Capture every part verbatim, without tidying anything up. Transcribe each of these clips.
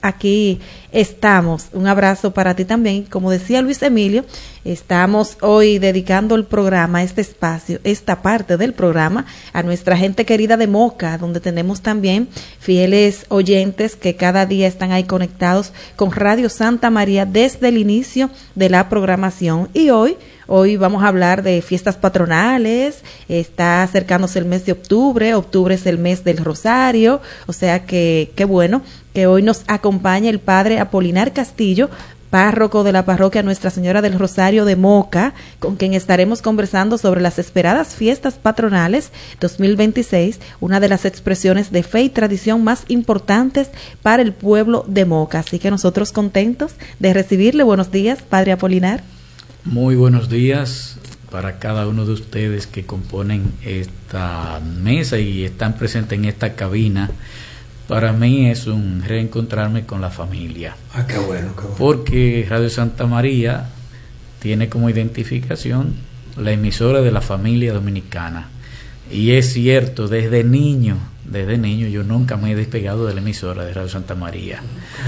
Aquí estamos. Un abrazo para ti también. Como decía Luis Emilio, estamos hoy dedicando el programa, este espacio, esta parte del programa, a nuestra gente querida de Moca, donde tenemos también fieles oyentes que cada día están ahí conectados con Radio Santa María desde el inicio de la programación. Y hoy Hoy vamos a hablar de fiestas patronales, está acercándose el mes de octubre, octubre es el mes del Rosario, o sea que qué bueno que hoy nos acompaña el padre Apolinar Castillo, párroco de la parroquia Nuestra Señora del Rosario de Moca, con quien estaremos conversando sobre las esperadas fiestas patronales dos mil veintiséis, una de las expresiones de fe y tradición más importantes para el pueblo de Moca. Así que nosotros contentos de recibirle. Buenos días, padre Apolinar. Muy buenos días para cada uno de ustedes que componen esta mesa y están presentes en esta cabina. Para mí es un reencontrarme con la familia. Ah, qué bueno, qué bueno. Porque Radio Santa María tiene como identificación la emisora de la familia dominicana. Y es cierto, desde niño, desde niño yo nunca me he despegado de la emisora de Radio Santa María.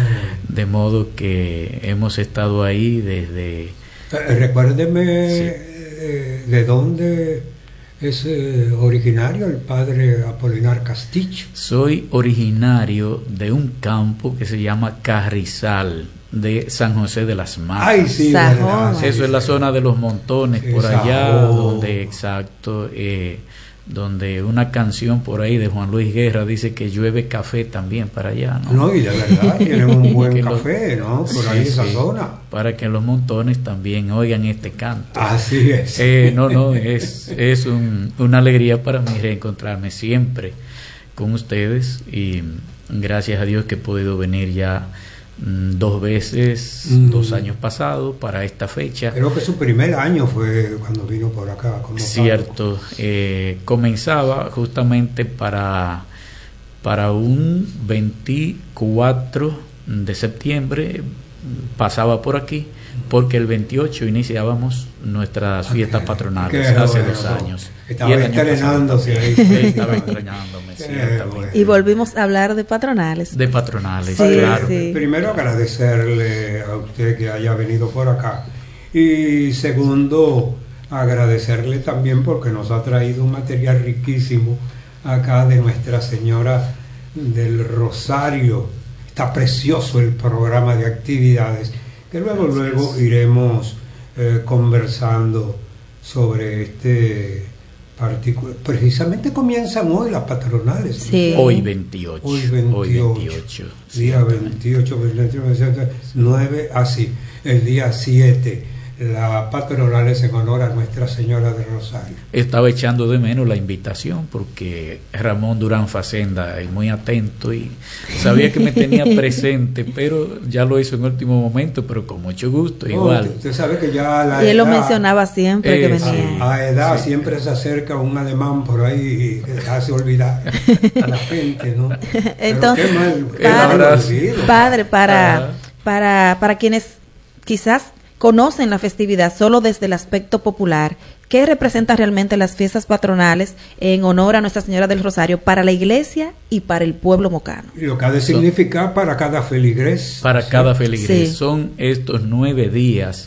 De modo que hemos estado ahí desde... Eh, recuérdeme sí. eh, de dónde es eh, originario el padre Apolinar Castillo. Soy originario de un campo que se llama Carrizal, de San José de las Matas. Ay, sí, verdad, Eso sí, es la sí. zona de los montones, Sí, por allá, Sajón. donde, exacto, eh, donde una canción por ahí de Juan Luis Guerra dice que llueve café también para allá, ¿no? No, y de verdad tienen un buen Que café, lo- ¿no? Por sí, ahí esa sí, zona. para que los montones también oigan este canto. Así es. Eh, no, no, es, es un, una alegría para mí reencontrarme siempre con ustedes y gracias a Dios que he podido venir ya mm, dos veces, Mm. dos años pasados para esta fecha. Creo que su primer año fue cuando vino por acá. Como Cierto, eh, comenzaba justamente para, para un veinticuatro de septiembre, pasaba por aquí, porque el veintiocho iniciábamos nuestras fiestas Qué- patronales qué hace bueno. dos años. Estaba Y el año estrenándose pasado ahí. también. Estaba estrenándome, Qué ciertamente. bueno. Y volvimos a hablar de patronales. De patronales, Sí, claro. sí. Primero agradecerle a usted que haya venido por acá y segundo agradecerle también porque nos ha traído un material riquísimo acá de Nuestra Señora del Rosario. Está precioso el programa de actividades que luego Gracias. luego iremos eh, conversando sobre este particular. Precisamente comienzan hoy las patronales. Sí. Hoy veintiocho. Hoy veintiocho, Hoy veintiocho, día ciertamente. veintiocho, veintiuno, veintisiete, nueve, así, el día siete, la patronal es en honor a Nuestra Señora de Rosario. Estaba echando de menos la invitación porque Ramón Durán Facenda es muy atento y sabía que me tenía presente, pero ya lo hizo en último momento, pero con mucho gusto, igual. Oh, usted sabe que ya la Y él lo edad- mencionaba siempre que Eh, venía. a, a edad Sí. siempre se acerca un alemán por ahí y que hace olvidar a la gente, ¿no? Pero Entonces, qué mal, qué padre, mal olvido. padre, para, Ah. para, para quienes quizás conocen la festividad solo desde el aspecto popular, ¿qué representa realmente las fiestas patronales en honor a Nuestra Señora del Rosario para la iglesia y para el pueblo mocano? Y lo que ha de significar para cada feligres. Para Sí. cada feligres. Sí. Son estos nueve días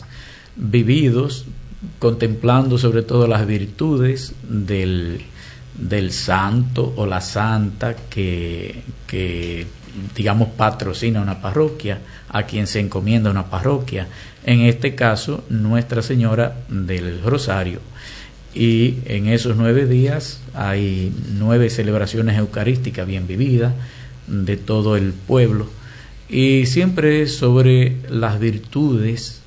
vividos contemplando sobre todo las virtudes del, del santo o la santa que, que digamos patrocina una parroquia, a quien se encomienda una parroquia, en este caso Nuestra Señora del Rosario. Y en esos nueve días hay nueve celebraciones eucarísticas bien vividas de todo el pueblo, y siempre sobre las virtudes,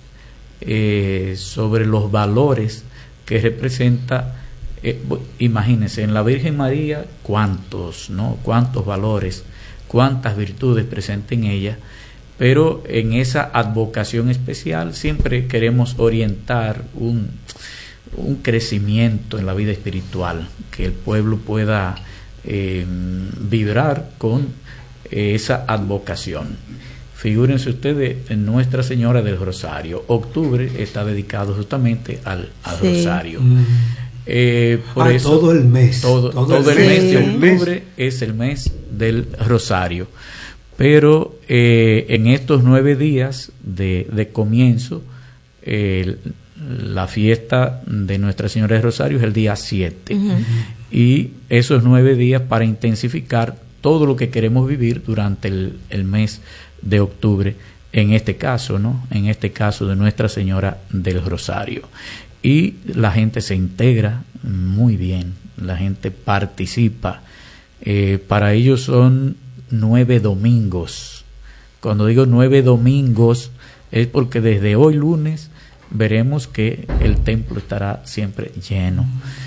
eh, sobre los valores que representa. Eh, imagínense, en la Virgen María cuántos, ¿no? Cuántos valores, cuántas virtudes presenta en ella, pero en esa advocación especial siempre queremos orientar un, un crecimiento en la vida espiritual, que el pueblo pueda eh, vibrar con eh, esa advocación. Figúrense ustedes en Nuestra Señora del Rosario. Octubre está dedicado justamente al, al Sí. Rosario. Mm. Eh, por Ah, eso, todo el mes. Todo, todo el mes. mes de Sí. octubre es el mes del Rosario. pero eh, en estos nueve días de, de comienzo, eh, la fiesta de Nuestra Señora de Rosario es el día siete. Uh-huh. Y esos nueve días para intensificar todo lo que queremos vivir durante el, el mes de octubre, en este caso, ¿no? En este caso de Nuestra Señora del Rosario. Y la gente se integra muy bien, la gente participa. Eh, para ellos son nueve domingos. Cuando digo nueve domingos es porque desde hoy lunes veremos que el templo estará siempre lleno.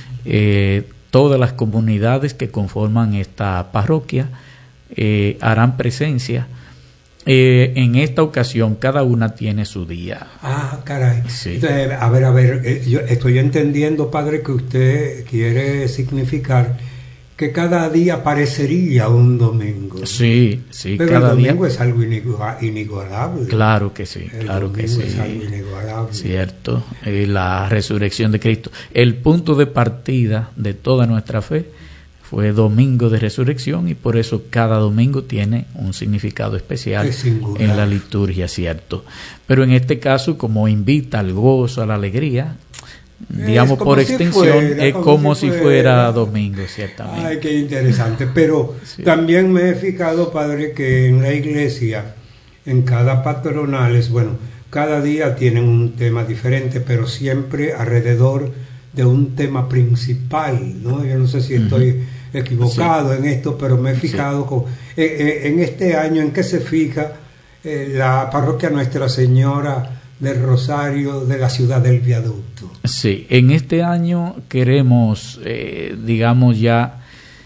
Eh, todas las comunidades que conforman esta parroquia eh, harán presencia. Eh, en esta ocasión cada una tiene su día. Ah, caray. Sí. Entonces, a ver, a ver, eh, yo estoy entendiendo, padre, que usted quiere significar que cada día parecería un domingo. Sí, sí, pero cada el domingo día es algo inigualable. Claro que sí, el claro que sí. Es algo inigualable. Cierto, eh, la resurrección de Cristo. El punto de partida de toda nuestra fe fue domingo de resurrección, y por eso cada domingo tiene un significado especial en la liturgia, ¿cierto? Pero en este caso, como invita al gozo, a la alegría, digamos por si extensión, fuera, es como, como si, fuera. si fuera domingo, ciertamente. Ay, qué interesante. Pero sí. También me he fijado, padre, que en la iglesia, en cada patronales, bueno, cada día tienen un tema diferente, pero siempre alrededor de un tema principal, ¿no? Yo no sé si estoy uh-huh. equivocado sí. en esto, pero me he fijado sí. con, eh, eh, en este año en que se fija eh, la parroquia Nuestra Señora del Rosario de la ciudad del Viaducto. Sí, en este año queremos, eh, digamos ya,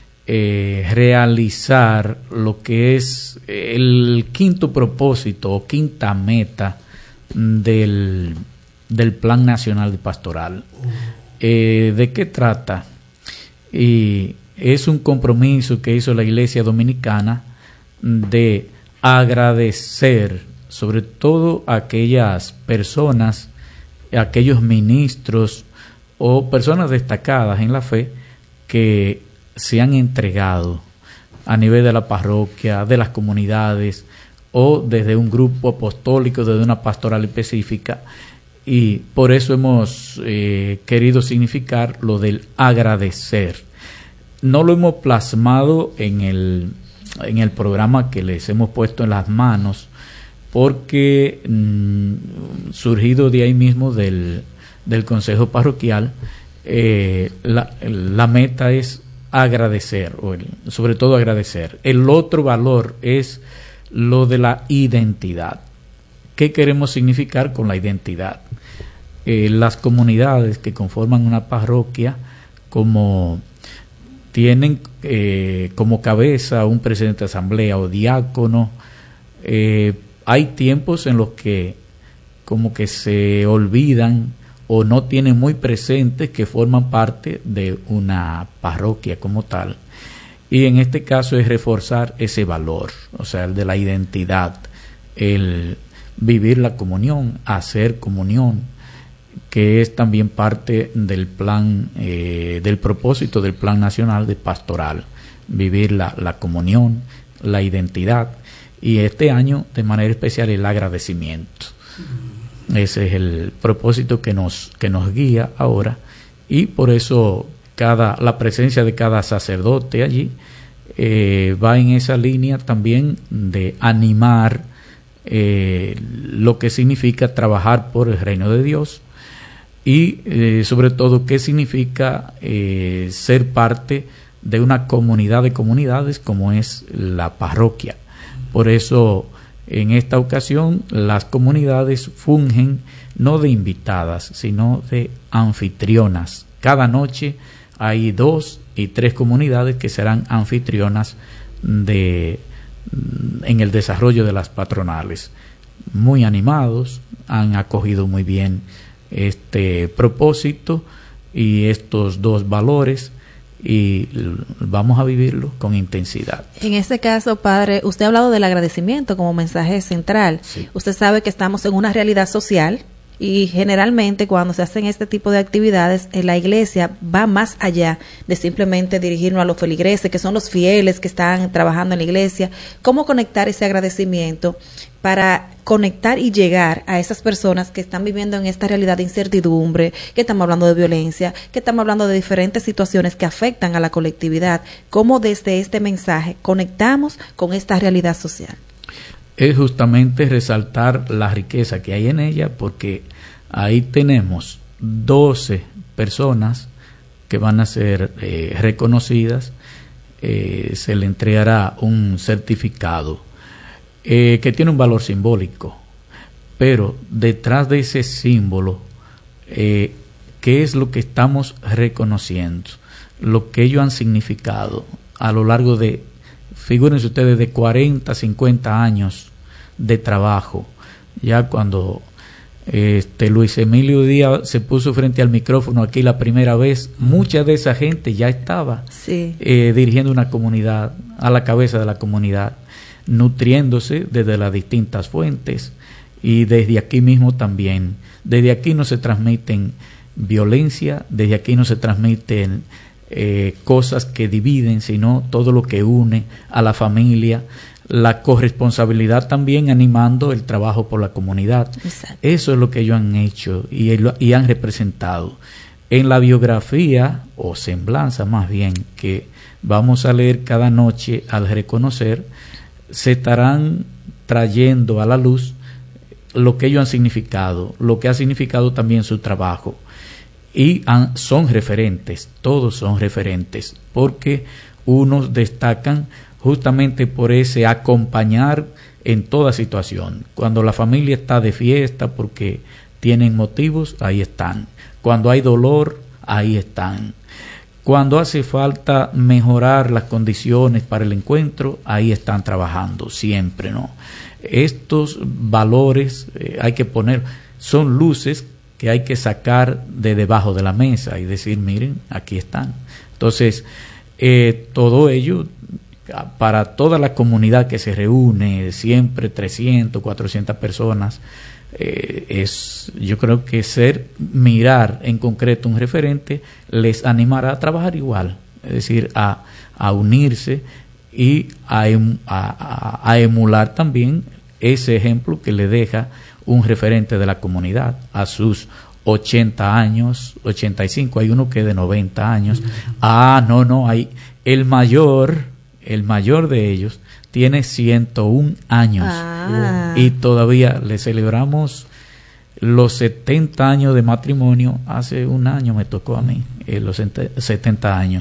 eh, realizar lo que es el quinto propósito o quinta meta del, del Plan Nacional de Pastoral. Uh. Eh, ¿De qué trata? Y es un compromiso que hizo la Iglesia Dominicana de agradecer sobre todo a aquellas personas, aquellos ministros o personas destacadas en la fe que se han entregado a nivel de la parroquia, de las comunidades o desde un grupo apostólico, desde una pastoral específica. Y por eso hemos eh, querido significar lo del agradecer. No lo hemos plasmado en el, en el programa que les hemos puesto en las manos, porque mmm, surgido de ahí mismo del, del Consejo Parroquial, eh, la, la meta es agradecer, o el, sobre todo agradecer. El otro valor es lo de la identidad. ¿Qué queremos significar con la identidad? Eh, las comunidades que conforman una parroquia, como tienen eh, como cabeza un presidente de asamblea o diácono, eh, hay tiempos en los que como que se olvidan o no tienen muy presentes que forman parte de una parroquia como tal. Y en este caso es reforzar ese valor, o sea, el de la identidad, el vivir la comunión, hacer comunión, que es también parte del plan, eh, del propósito del Plan Nacional de Pastoral, vivir la, la comunión, la identidad, y este año de manera especial el agradecimiento. Ese es el propósito que nos, que nos guía ahora, y por eso cada, la presencia de cada sacerdote allí eh, va en esa línea también de animar eh, lo que significa trabajar por el reino de Dios, y eh, sobre todo qué significa eh, ser parte de una comunidad de comunidades como es la parroquia. Por eso en esta ocasión las comunidades fungen no de invitadas, sino de anfitrionas. Cada noche hay dos y tres comunidades que serán anfitrionas de, en el desarrollo de las patronales. Muy animados, han acogido muy bien este propósito y estos dos valores, y vamos a vivirlo con intensidad. En este caso, padre, usted ha hablado del agradecimiento como mensaje central. Sí. Usted sabe que estamos en una realidad social Y generalmente cuando se hacen este tipo de actividades, en la iglesia va más allá de simplemente dirigirnos a los feligreses, que son los fieles que están trabajando en la iglesia. ¿Cómo conectar ese agradecimiento para conectar y llegar a esas personas que están viviendo en esta realidad de incertidumbre, que estamos hablando de violencia, que estamos hablando de diferentes situaciones que afectan a la colectividad? ¿Cómo desde este mensaje conectamos con esta realidad social? Es justamente resaltar la riqueza que hay en ella, porque ahí tenemos doce personas que van a ser eh, reconocidas, eh, se le entregará un certificado eh, que tiene un valor simbólico, pero detrás de ese símbolo, eh, ¿qué es lo que estamos reconociendo? Lo que ellos han significado a lo largo de, figúrense ustedes, de cuarenta, cincuenta años de trabajo. Ya cuando este Luis Emilio Díaz se puso frente al micrófono aquí la primera vez, mucha de esa gente ya estaba sí. eh, dirigiendo una comunidad, a la cabeza de la comunidad, nutriéndose desde las distintas fuentes, y desde aquí mismo también. Desde aquí no se transmiten violencia, desde aquí no se transmiten eh, cosas que dividen, sino todo lo que une a la familia, la corresponsabilidad también, animando el trabajo por la comunidad. Exacto. Eso es lo que ellos han hecho y, y han representado. En la biografía, o semblanza más bien, que vamos a leer cada noche al reconocer, se estarán trayendo a la luz lo que ellos han significado, lo que ha significado también su trabajo. Y han, son referentes, todos son referentes, porque unos destacan justamente por ese acompañar en toda situación. Cuando la familia está de fiesta porque tienen motivos, ahí están. Cuando hay dolor, ahí están. Cuando hace falta mejorar las condiciones para el encuentro, ahí están trabajando siempre, ¿no? Estos valores eh, hay que poner, son luces que hay que sacar de debajo de la mesa y decir, miren, aquí están. Entonces, eh, todo ello para toda la comunidad que se reúne, siempre trescientas, cuatrocientas personas, eh, es, yo creo que ser, mirar en concreto un referente les animará a trabajar igual, es decir, a, a unirse y a, em, a, a, a emular también ese ejemplo que le deja un referente de la comunidad a sus ochenta años, ochenta y cinco, hay uno que es de noventa años. Ah, no, no, hay el mayor... El mayor de ellos tiene ciento un años ah. y todavía le celebramos los setenta años de matrimonio. Hace un año me tocó a mí, eh, los setenta años.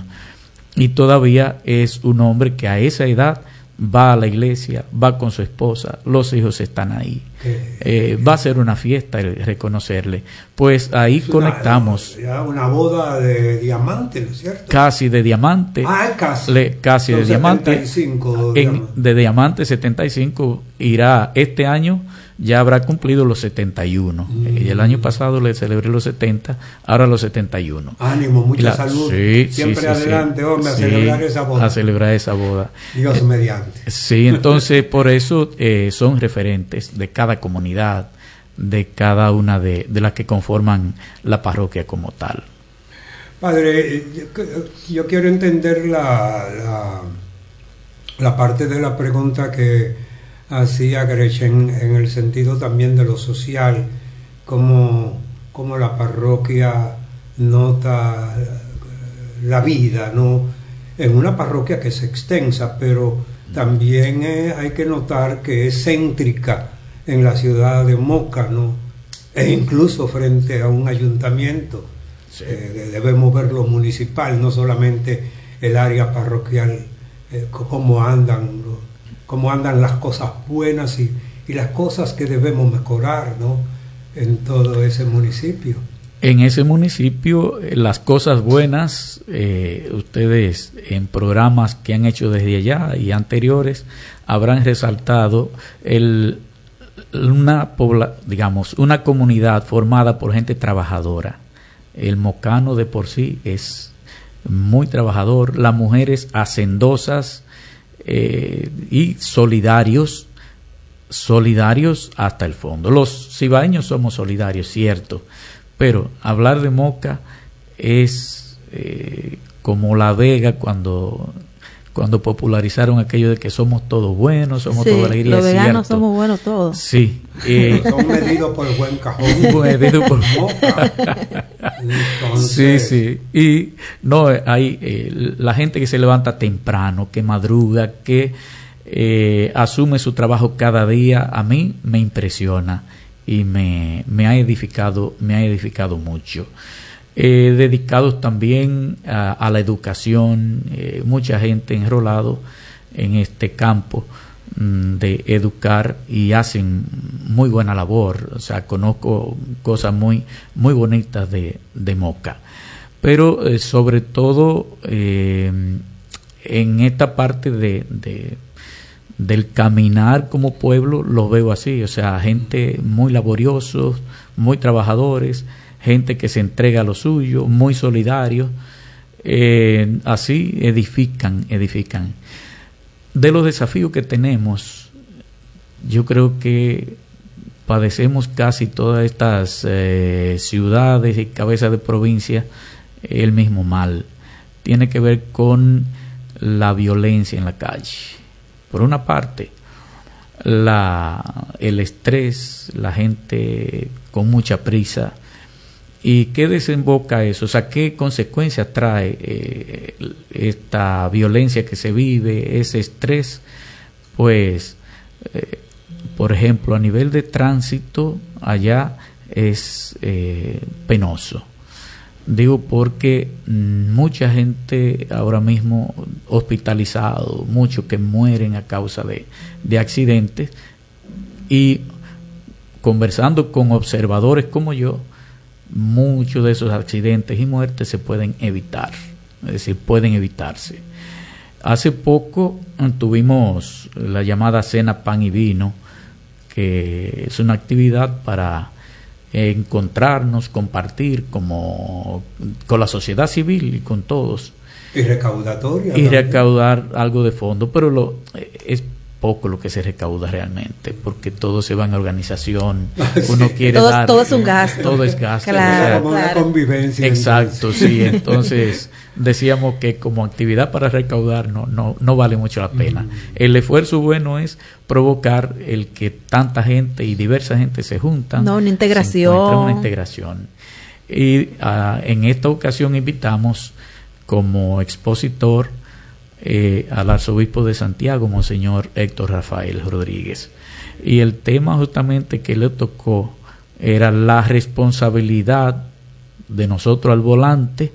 Y todavía es un hombre que a esa edad va a la iglesia, va con su esposa, los hijos están ahí. Eh, va a ser una fiesta el reconocerle. Pues ahí es conectamos. Una, una boda de diamante, ¿no es cierto? Casi de diamante. Ah, casi. Le, casi de diamante. setenta y cinco, en, de diamante setenta y cinco irá este año. Ya habrá cumplido los setenta y uno. Mm. El año pasado le celebré los setenta, ahora los setenta y uno. Ánimo, mucha la, salud. Sí, Siempre sí, adelante, sí, hombre, a sí, celebrar esa boda. A celebrar esa boda. Dios eh, mediante. Sí, entonces por eso eh, son referentes de cada comunidad, de cada una de, de las que conforman la parroquia como tal. Padre, yo, yo quiero entender la, la, la parte de la pregunta que hacía Gretchen en el sentido también de lo social, como, como la parroquia nota la vida, ¿no? En una parroquia que es extensa, pero también eh, hay que notar que es céntrica en la ciudad de Moca, ¿no? E incluso frente a un ayuntamiento. Sí. Eh, debemos ver lo municipal, no solamente el área parroquial, eh, cómo andan, ¿no? Cómo andan las cosas buenas y, y las cosas que debemos mejorar, ¿no? En todo ese municipio. En ese municipio, las cosas buenas, eh, ustedes en programas que han hecho desde allá y anteriores, habrán resaltado el, una, pobla, digamos, una comunidad formada por gente trabajadora. El mocano de por sí es muy trabajador, las mujeres hacendosas, Eh, y solidarios, solidarios hasta el fondo. Los cibaeños somos solidarios, cierto, pero hablar de Moca es eh, como La Vega cuando cuando popularizaron aquello de que somos todos buenos, somos sí, todos alegría. Los veganos cierto. somos buenos todos. Sí. Eh, son medidos por buen cajón. Medido por Moca. Entonces, sí, sí. Y no, hay eh, la gente que se levanta temprano, que madruga, que eh, asume su trabajo cada día, a mí me impresiona y me, me ha edificado, me ha edificado mucho. Eh, dedicados también a, a la educación, eh, mucha gente enrolado en este campo mm, de educar y hacen muy buena labor. O sea, conozco cosas muy muy bonitas de, de Moca, pero eh, sobre todo eh, en esta parte de, de del caminar como pueblo lo veo así, o sea, gente muy laboriosos, muy trabajadores, gente que se entrega a lo suyo, muy solidarios, eh, así edifican, edifican. De los desafíos que tenemos, yo creo que padecemos casi todas estas eh, ciudades y cabezas de provincia el mismo mal. Tiene que ver con la violencia en la calle. Por una parte, la, el estrés, la gente con mucha prisa. ¿Y qué desemboca eso? O sea, ¿qué consecuencias trae eh, esta violencia que se vive, ese estrés? Pues, eh, por ejemplo, a nivel de tránsito, allá es eh, penoso. Digo porque mucha gente ahora mismo hospitalizado, muchos que mueren a causa de, de accidentes, y conversando con observadores como yo, muchos de esos accidentes y muertes se pueden evitar, es decir, pueden evitarse. Hace poco tuvimos la llamada Cena Pan y Vino, que es una actividad para encontrarnos, compartir como con la sociedad civil y con todos. Y recaudatoria. Y ¿no? recaudar algo de fondo, pero lo es poco lo que se recauda realmente, porque todo se va en organización. Sí. Uno quiere todo, dar. Todo es un gasto. Todo es gasto. Claro, o sea, como claro. una convivencia. Exacto, entonces. sí. Entonces decíamos que como actividad para recaudar no no no vale mucho la pena. Mm. El esfuerzo bueno es provocar el que tanta gente y diversa gente se juntan. No, una integración. Una integración. Y uh, en esta ocasión invitamos como expositor Eh, al arzobispo de Santiago, Monseñor Héctor Rafael Rodríguez, y el tema justamente que le tocó era la responsabilidad de nosotros al volante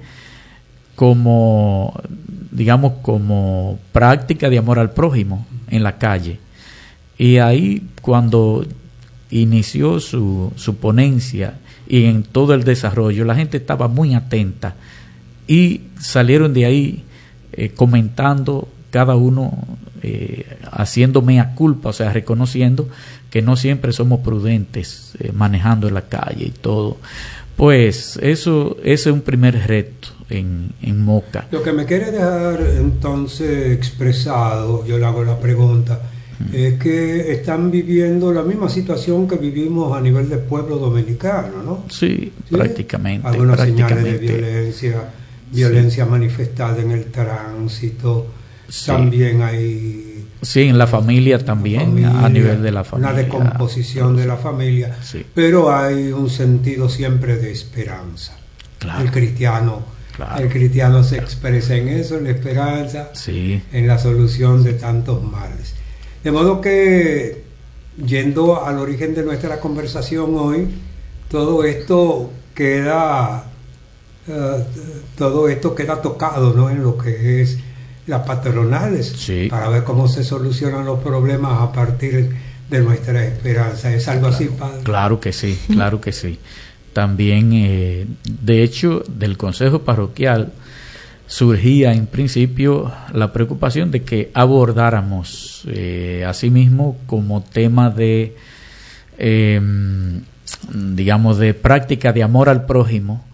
como, digamos, como práctica de amor al prójimo en la calle. Y ahí, cuando inició su, su ponencia y en todo el desarrollo, la gente estaba muy atenta y salieron de ahí Eh, comentando, cada uno eh, haciendo mea culpa, o sea, reconociendo que no siempre somos prudentes eh, manejando en la calle y todo. Pues eso, ese es un primer reto en, en Moca. Lo que me quiere dejar entonces expresado, yo le hago la pregunta, mm. es que están viviendo la misma situación que vivimos a nivel del pueblo dominicano, ¿no? Sí, ¿sí? prácticamente. Algunas prácticamente. señales de violencia. Violencia sí. manifestada en el tránsito, sí. también hay... Sí, en la familia también, familia, a nivel de la familia. Una decomposición de la familia, sí. pero hay un sentido siempre de esperanza. Claro. El cristiano, claro. el cristiano se expresa en eso, en la esperanza, sí. en la solución de tantos males. De modo que, yendo al origen de nuestra conversación hoy, todo esto queda... Uh, todo esto queda tocado, ¿no?, en lo que es las patronales, sí. para ver cómo se solucionan los problemas a partir de nuestra esperanza. ¿Es algo claro, así, padre? Claro que sí, claro que sí. También, eh, de hecho, del Consejo Parroquial surgía en principio la preocupación de que abordáramos eh, asimismo como tema de, eh, digamos, de práctica de amor al prójimo,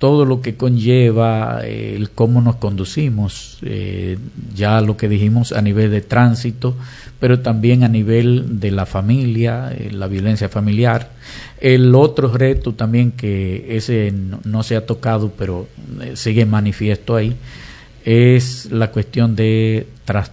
todo lo que conlleva eh, el cómo nos conducimos, eh, ya lo que dijimos a nivel de tránsito, pero también a nivel de la familia, eh, la violencia familiar. El otro reto también, que ese no, no se ha tocado, pero eh, sigue manifiesto ahí, es la cuestión de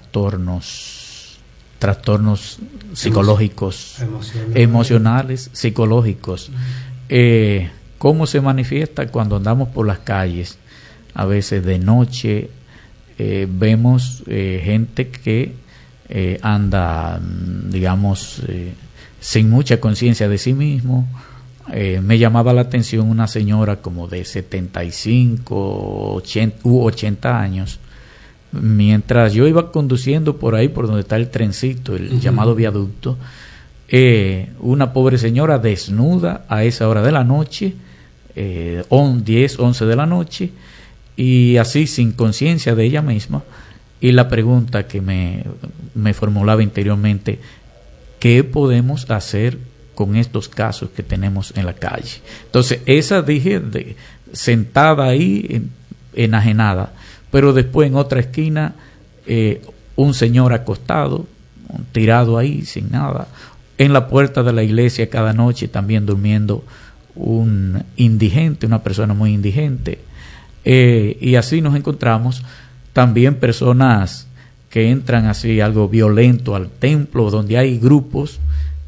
trastornos, trastornos psicológicos, emocionales, emocionales psicológicos. Eh, ¿Cómo se manifiesta? Cuando andamos por las calles, a veces de noche, eh, vemos eh, gente que eh, anda, digamos, eh, sin mucha conciencia de sí mismo. Eh, me llamaba la atención una señora como de setenta y cinco ochenta, u ochenta años, mientras yo iba conduciendo por ahí, por donde está el trencito, el uh-huh. llamado viaducto, eh, una pobre señora desnuda a esa hora de la noche, eh, diez, once de la noche, y así sin conciencia de ella misma. Y la pregunta que me, me formulaba interiormente: ¿qué podemos hacer con estos casos que tenemos en la calle? Entonces, esa dije, de, sentada ahí, en, enajenada, pero después en otra esquina, eh, un señor acostado, tirado ahí, sin nada. En la puerta de la iglesia cada noche también durmiendo un indigente, una persona muy indigente. Eh, y así nos encontramos también personas que entran así, algo violento, al templo, donde hay grupos,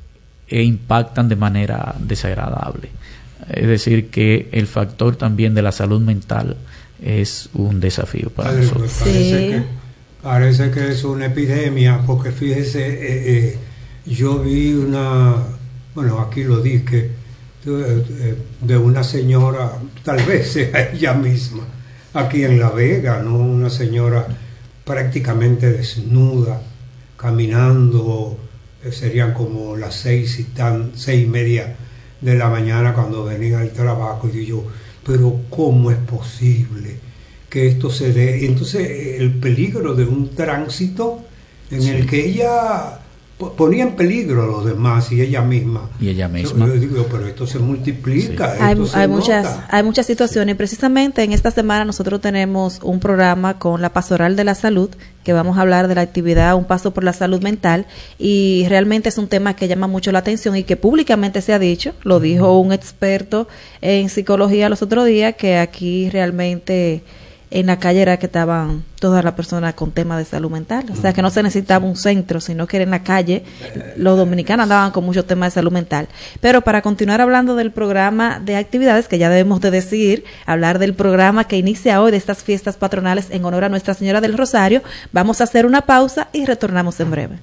e impactan de manera desagradable. Es decir, que el factor también de la salud mental es un desafío para Padre, nosotros. Pues parece, sí. que, parece que es una epidemia, porque fíjese, eh, eh, yo vi una, bueno, aquí lo dije, de, de una señora, tal vez sea ella misma, aquí en La Vega, ¿no? Una señora prácticamente desnuda, caminando. Serían como las seis y tan, seis y media de la mañana cuando venía al trabajo, y yo, pero ¿cómo es posible que esto se dé? Entonces el peligro de un tránsito en sí. el que ella ponía en peligro a los demás y ella misma. Y ella misma. Yo, yo digo, pero esto se multiplica. Sí. Hay, esto se hay, nota. muchas, hay muchas situaciones. Precisamente en esta semana nosotros tenemos un programa con la Pastoral de la Salud, que vamos a hablar de la actividad Un Paso por la Salud Mental, y realmente es un tema que llama mucho la atención y que públicamente se ha dicho. Lo dijo un experto en psicología los otros días, que aquí realmente en la calle era que estaban todas las personas con temas de salud mental. O sea, que no se necesitaba un centro, sino que era en la calle. Los dominicanos andaban con muchos temas de salud mental. Pero para continuar hablando del programa de actividades, que ya debemos de decir, hablar del programa que inicia hoy de estas fiestas patronales en honor a Nuestra Señora del Rosario, vamos a hacer una pausa y retornamos en breve.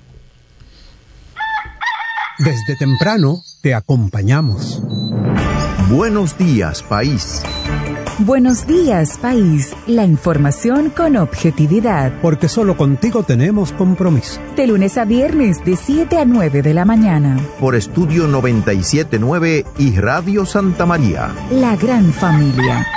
Desde temprano te acompañamos. Buenos días, país. Buenos días, país. La información con objetividad. Porque solo contigo tenemos compromiso. De lunes a viernes, de siete a nueve de la mañana. Por Estudio noventa y siete punto nueve y Radio Santa María. La gran familia.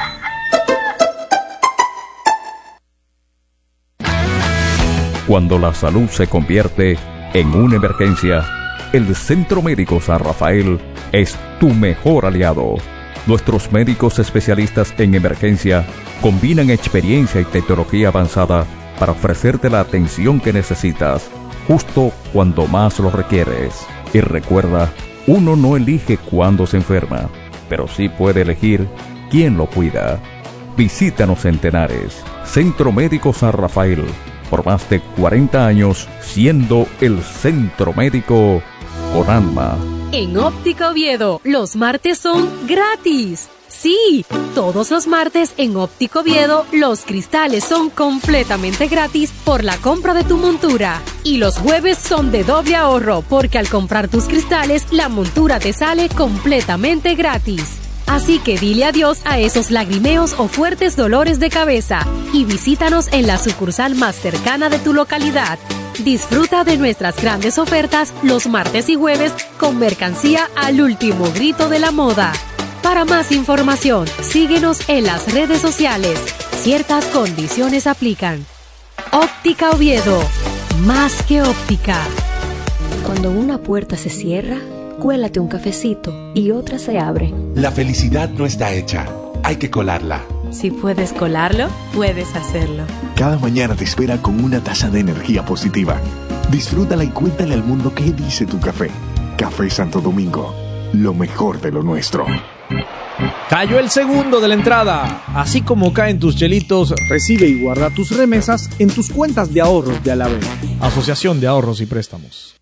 Cuando la salud se convierte en una emergencia, el Centro Médico San Rafael es tu mejor aliado. Nuestros médicos especialistas en emergencia combinan experiencia y tecnología avanzada para ofrecerte la atención que necesitas, justo cuando más lo requieres. Y recuerda, uno no elige cuándo se enferma, pero sí puede elegir quién lo cuida. Visítanos en Tenares, Centro Médico San Rafael, por más de cuarenta años siendo el centro médico con alma. En Óptica Oviedo, los martes son gratis. Sí, todos los martes en Óptica Oviedo, los cristales son completamente gratis por la compra de tu montura. Y los jueves son de doble ahorro, porque al comprar tus cristales, la montura te sale completamente gratis. Así que dile adiós a esos lagrimeos o fuertes dolores de cabeza y visítanos en la sucursal más cercana de tu localidad. Disfruta de nuestras grandes ofertas los martes y jueves con mercancía al último grito de la moda. Para más información, síguenos en las redes sociales. Ciertas condiciones aplican. Óptica Oviedo, más que óptica. Cuando una puerta se cierra, cuélate un cafecito y otra se abre. La felicidad no está hecha, hay que colarla. Si puedes colarlo, puedes hacerlo. Cada mañana te espera con una taza de energía positiva. Disfrútala y cuéntale al mundo qué dice tu café. Café Santo Domingo, lo mejor de lo nuestro. Cayó el segundo de la entrada. Así como caen tus chelitos, recibe y guarda tus remesas en tus cuentas de ahorros de Alavés. Asociación de Ahorros y Préstamos.